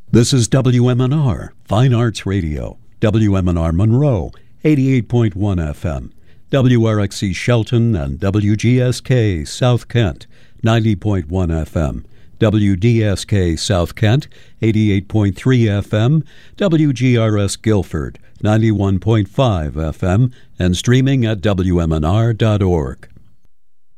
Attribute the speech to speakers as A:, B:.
A: This is WMNR, Fine Arts Radio, WMNR Monroe, 88.1 FM, WRXC Shelton and WGSK South Kent, 90.1 FM, WDSK South Kent, 88.3 FM, WGRS Guilford, 91.5 FM, and streaming at WMNR.org.